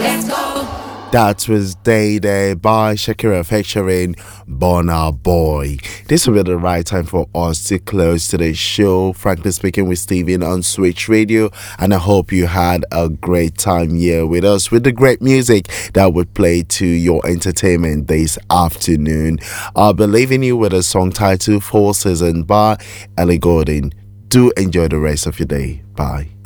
That was Day Day by Shakira featuring Burna Boy. This will be the right time for us to close today's show. Frankly speaking with Steven on Switch Radio, and I hope you had a great time here with us with the great music that would play to your entertainment this afternoon. I'll be leaving you with a song titled Four Seasons by Ellie Goulding. Do enjoy the rest of your day. Bye.